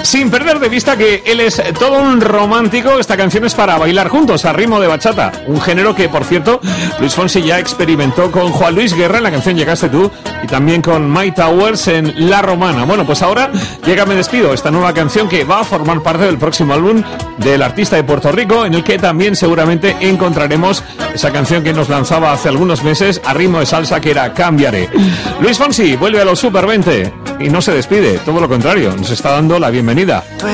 Sin perder de vista que él es todo un romántico, esta canción es para bailar juntos a ritmo de bachata, un género que, por cierto, Luis Fonsi ya experimentó con Juan Luis Guerra en la canción Llegaste tú y también con Mike Towers en La Romana. Bueno, pues ahora llega Me Despido, esta nueva canción que va a formar parte del próximo álbum del artista de Puerto Rico, en el que también seguramente encontraremos esa canción que nos lanzaba hace algunos meses a ritmo de salsa, que era Cambiaré. Luis Fonsi vuelve a los Super 20 y no se despide, todo lo contrario, nos está dando la bienvenida.